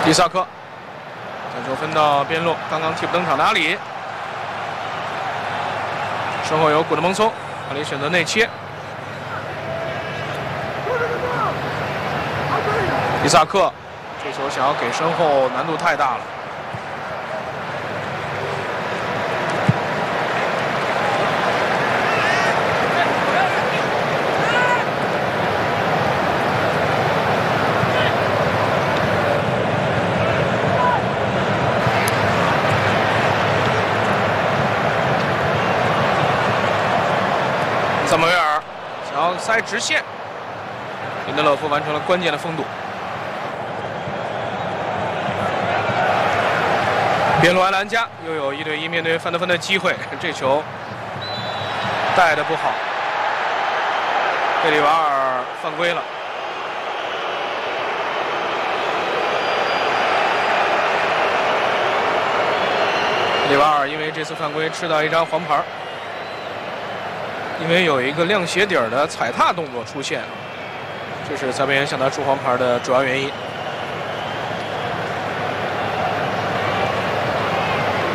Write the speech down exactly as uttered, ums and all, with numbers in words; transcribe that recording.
伊萨克将球分到边路，刚刚替补登场的阿里，身后有古德蒙松，阿里选择内切。伊萨克这球想要给身后难度太大了。 萨姆维尔想要塞直线，林德勒夫完成了关键的封堵。边路埃兰加又有一对一面对范德芬的机会，这球带的不好，贝里瓦尔犯规了。贝里瓦尔因为这次犯规吃到一张黄牌。 因为有一个亮鞋底儿的踩踏动作出现，这是裁判员向他出黄牌的主要原因。